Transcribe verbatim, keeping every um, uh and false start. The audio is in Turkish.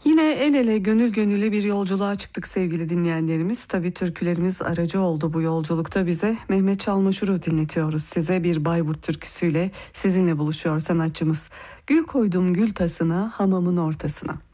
Yine el ele gönül gönüle bir yolculuğa çıktık sevgili dinleyenlerimiz. Tabii türkülerimiz aracı oldu bu yolculukta bize. Mehmet Çalmışur'u dinletiyoruz size bir Bayburt türküsüyle sizinle buluşuyor sanatçımız. Gül koydum gül tasına hamamın ortasına.